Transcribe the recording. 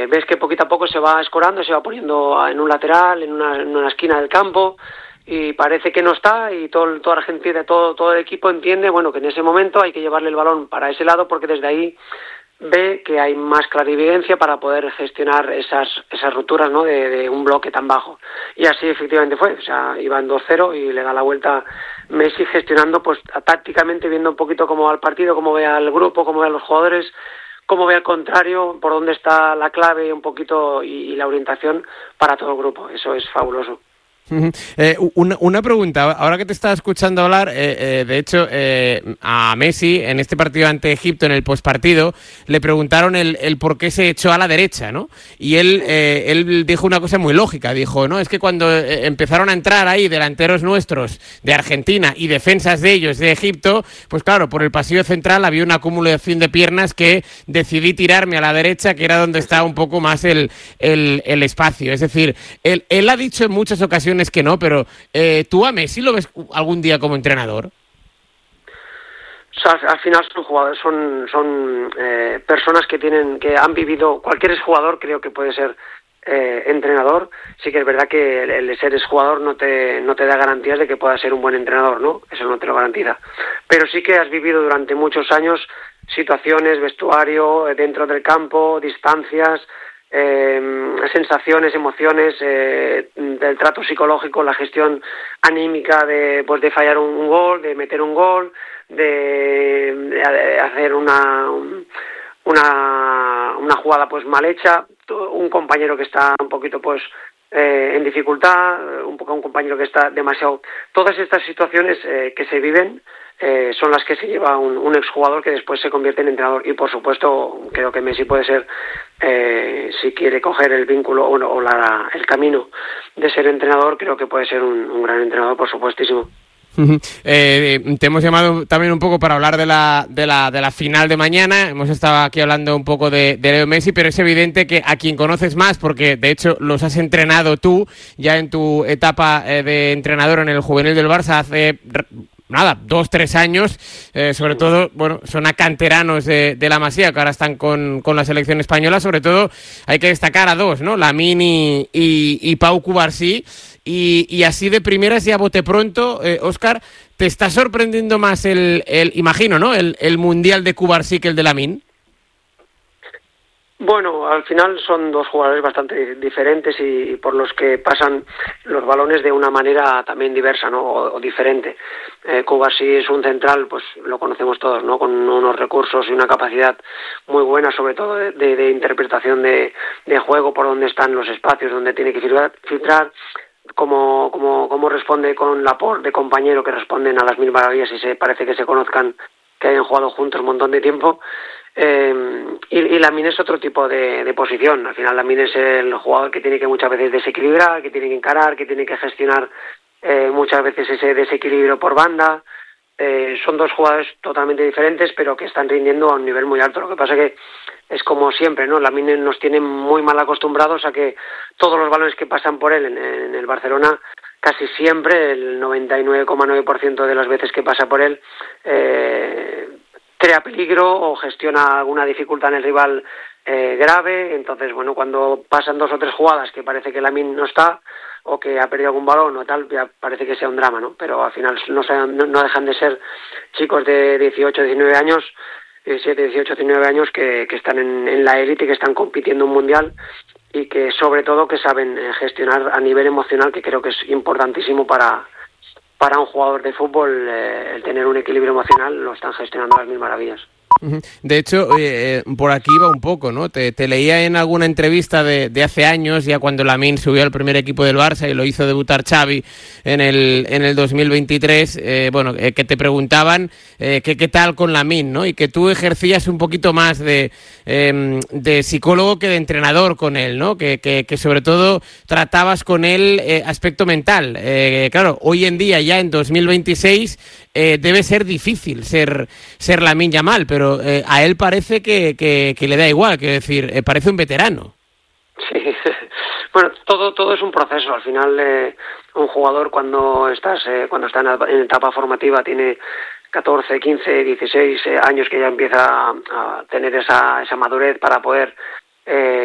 ves que poquito a poco se va escorando, se va poniendo en un lateral, en una esquina del campo, y parece que no está, y toda Argentina, todo el equipo entiende, bueno, que en ese momento hay que llevarle el balón para ese lado, porque desde ahí ve que hay más clarividencia para poder gestionar esas rupturas, ¿no?, de un bloque tan bajo. Y así efectivamente fue, o sea, iban 2-0 y le da la vuelta Messi, gestionando pues tácticamente, viendo un poquito cómo va el partido, cómo ve al grupo, cómo ve a los jugadores, cómo ve al contrario, por dónde está la clave un poquito y la orientación para todo el grupo. Eso es fabuloso. Una pregunta, ahora que te estaba escuchando hablar, de hecho, a Messi en este partido ante Egipto, en el postpartido, le preguntaron el por qué se echó a la derecha, ¿no? Y él dijo una cosa muy lógica, dijo, no, es que cuando empezaron a entrar ahí delanteros nuestros de Argentina y defensas de ellos de Egipto, pues claro, por el pasillo central había una acumulación de piernas que decidí tirarme a la derecha, que era donde está un poco más el espacio. Es decir, él ha dicho en muchas ocasiones que no, pero ¿tú a Messi lo ves algún día como entrenador? O sea, al final son jugadores, son personas que han vivido. Cualquier jugador creo que puede ser entrenador. Sí que es verdad que el ser jugador no te da garantías de que puedas ser un buen entrenador, ¿no? Eso no te lo garantiza. Pero sí que has vivido durante muchos años situaciones, vestuario, dentro del campo, distancias, sensaciones, emociones, del trato psicológico, la gestión anímica de fallar un gol, de meter un gol, de hacer una jugada pues mal hecha, un compañero que está un poquito pues en dificultad, un compañero que está demasiado. Todas estas situaciones que se viven son las que se lleva un exjugador que después se convierte en entrenador. Y por supuesto creo que Messi puede ser, si quiere coger el vínculo o el camino de ser entrenador, creo que puede ser un gran entrenador, por supuestísimo. Te hemos llamado también un poco para hablar de la final de mañana. Hemos estado aquí hablando un poco de Leo Messi, pero es evidente que a quien conoces más, porque de hecho los has entrenado tú ya en tu etapa de entrenador en el juvenil del Barça hace 2-3 años, sobre todo, bueno, son canteranos de la Masía, que ahora están con la selección española. Sobre todo hay que destacar a dos, ¿no? Lamine y Pau Cubarsí. Y así de primeras, ya bote pronto, Óscar, ¿te está sorprendiendo más imagino, ¿no?, el Mundial de Cubarsí que el de Lamine? Bueno, al final son dos jugadores bastante diferentes y por los que pasan los balones de una manera también diversa, ¿no?, o diferente. Cubarsí es un central, pues lo conocemos todos, ¿no?, con unos recursos y una capacidad muy buena, sobre todo de interpretación de juego, por dónde están los espacios, dónde tiene que filtrar, cómo responde con Laporte, de compañero, que responden a las mil maravillas y parece que se conozcan, que hayan jugado juntos un montón de tiempo. Y Lamine es otro tipo de posición. Al final Lamine es el jugador que tiene que muchas veces desequilibrar, que tiene que encarar, que tiene que gestionar muchas veces ese desequilibrio por banda. Son dos jugadores totalmente diferentes, pero que están rindiendo a un nivel muy alto. Lo que pasa que es como siempre, ¿no? Lamine nos tiene muy mal acostumbrados a que todos los balones que pasan por él en el Barcelona, casi siempre, el 99,9% de las veces que pasa por él, crea peligro o gestiona alguna dificultad en el rival grave. Entonces, bueno, cuando pasan 2 o 3 jugadas que parece que Lamine no está, o que ha perdido algún balón o tal, ya parece que sea un drama, ¿no? Pero al final no dejan de ser chicos de 18, 19 años, 17, 18, 19 años que están en la élite, que están compitiendo un mundial y que sobre todo que saben gestionar a nivel emocional, que creo que es importantísimo para un jugador de fútbol. El tener un equilibrio emocional lo están gestionando a las mil maravillas. De hecho, por aquí va un poco, ¿no? Te leía en alguna entrevista de hace años, ya cuando Lamine subió al primer equipo del Barça y lo hizo debutar Xavi en el 2023, que te preguntaban qué tal con Lamine, ¿no? Y que tú ejercías un poquito más de psicólogo que de entrenador con él, ¿no? Que sobre todo tratabas con él aspecto mental. Claro, hoy en día, ya en 2026, debe ser difícil ser Lamine Yamal, pero a él parece que le da igual, quiero decir, parece un veterano. Sí, bueno, todo es un proceso. Al final, un jugador cuando está en etapa formativa, tiene 14, 15, 16 años, que ya empieza a tener esa madurez para poder